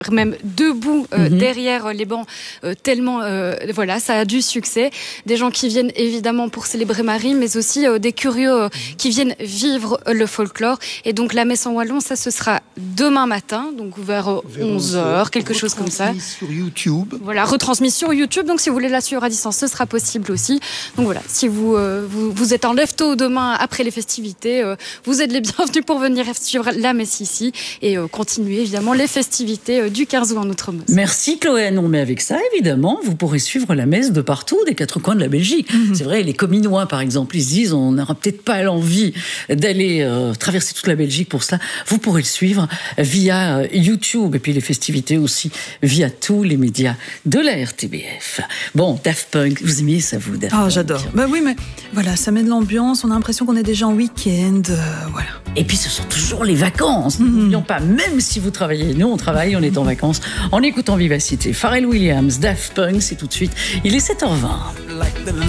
même debout derrière les bancs, tellement voilà, ça a du succès. Des gens qui viennent évidemment pour célébrer Marie, mais aussi des curieux qui viennent vivre le folklore. Et donc la messe en wallon, ça ce sera demain matin, donc vers 11h, quelque chose comme ça. Sur YouTube. Voilà, retransmise sur YouTube. Donc si vous voulez la suivre à distance, ce sera possible aussi. Donc voilà, si vous êtes en lève tôt demain après les festivités, vous êtes les bienvenus pour venir suivre la messe ici et continuer évidemment les festivités du 15 août en Outre-Meuse. Merci Chloé. Non, mais avec ça, évidemment, vous pourrez suivre la messe de partout, des quatre coins de la Belgique. C'est vrai, les Cominois, par exemple, ils se disent, on n'aura peut-être pas l'envie d'aller traverser toute la Belgique pour cela. Vous pourrez le suivre via YouTube et puis les festivités aussi via tous les médias de la RTBF. Bon, Daft Punk, vous aimiez ça, vous, Daft Punk? J'adore. Bah oui, mais voilà, ça met de l'ambiance, on a l'impression qu'on est déjà en week-end, voilà. Et puis ce sont toujours les vacances. N'oublions pas, même si vous travaillez, nous on travaille, on est en vacances, en écoutant Vivacité. Pharrell Williams, Daft Punk, c'est tout de suite. Il est 7h20.